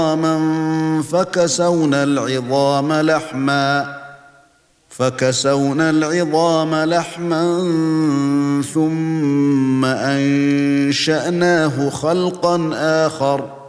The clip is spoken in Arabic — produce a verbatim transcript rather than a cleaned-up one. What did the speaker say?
عِظَامًا فَكَسَوْنَا الْعِظَامَ لَحْمًا فَكَسَوْنَا الْعِظَامَ لَحْمًا ثُمَّ أَنشَأْنَاهُ خَلْقًا آخَرَ